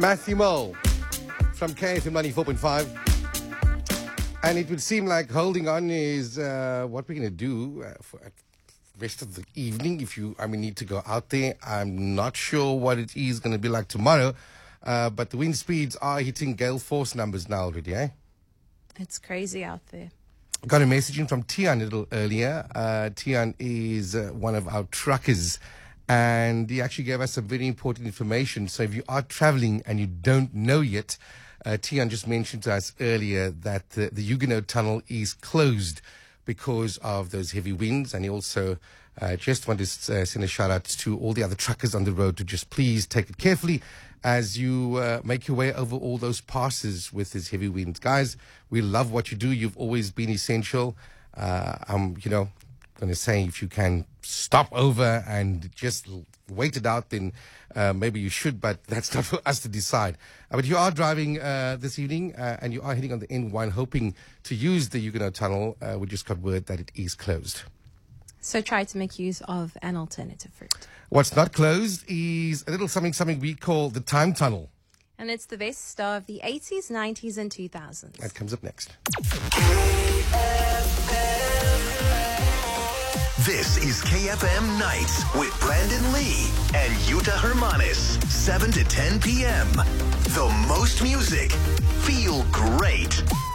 Matthew Mole from KFM 94.5. And it would seem like holding on is what we're going to do for the rest of the evening. If you, need to go out there. I'm not sure what it is going to be like tomorrow. But the wind speeds are hitting gale force numbers now already, eh? It's crazy out there. Got a message in from Tian a little earlier. Tian is one of our truckers, and he actually gave us some very important information. So if you are traveling and you don't know yet, Tian just mentioned to us earlier that the Huguenot Tunnel is closed because of those heavy winds. And he also just wanted to send a shout out to all the other truckers on the road to just please take it carefully as you make your way over all those passes with this heavy winds. Guys, we love what you do. You've always been essential. I'm, going to say if you can stop over and just wait it out, then maybe you should, but that's not for us to decide. But you are driving this evening and you are heading on the N1 hoping to use the Huguenot Tunnel. We just got word that it is closed. So try to make use of an alternative route. What's not closed is a little something we call the Time Tunnel. And it's the best of the 80s, 90s and 2000s. That comes up next. This is KFM Nights with Brandon Lee and Yuta Hermanis, 7 to 10 p.m. The most music. Feel great.